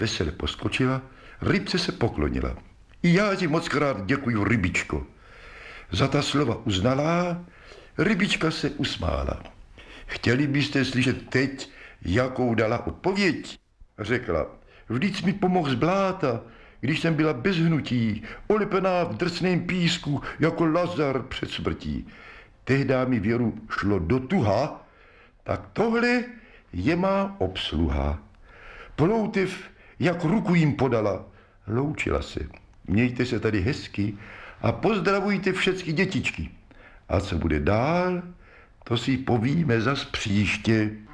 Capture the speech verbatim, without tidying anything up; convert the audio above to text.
Vesele poskočila, rybce se poklonila. I já ti moc krát děkuju, rybičko. Za ta slova uznalá, rybička se usmála. Chtěli byste slyšet teď, jakou dala odpověď? Řekla, vždyť mi pomohl z bláta, když jsem byla bez hnutí, olepená v drsném písku, jako Lazar před smrtí. Tehdá mi věru šlo do tuha, tak tohle je má obsluha. Ploutev, jak ruku jim podala, loučila se. Mějte se tady hezky a pozdravujte všechny dětičky. A co bude dál, to si povíme zas příště.